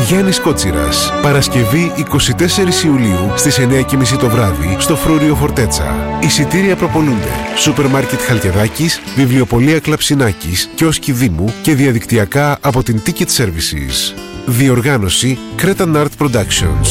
Γιάννης Κότσιρας. Παρασκευή 24 Ιουλίου στις 9:30 το βράδυ στο Φρούριο Φορτέτσα. Εισιτήρια προπονούνται. Σούπερ Μάρκετ Χαλκιδάκης, Βιβλιοπωλεία Κλαψινάκης, Κιόσκι Δήμου και διαδικτυακά από την Ticket Services. Διοργάνωση Cretan Art Productions.